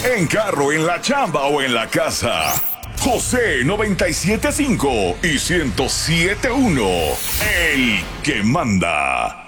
En carro, en la chamba o en la casa. José 97.5 y 107.1. El que manda.